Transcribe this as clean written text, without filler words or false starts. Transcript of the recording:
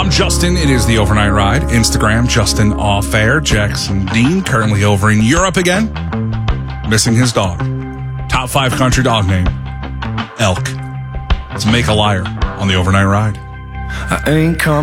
I'm Justin. It is the Overnight Ride. Instagram, Justin Off Air. Jackson Dean, currently over in Europe again, missing his dog. Top 5 country dog name, Elk. Let's make a liar on the Overnight Ride. I ain't come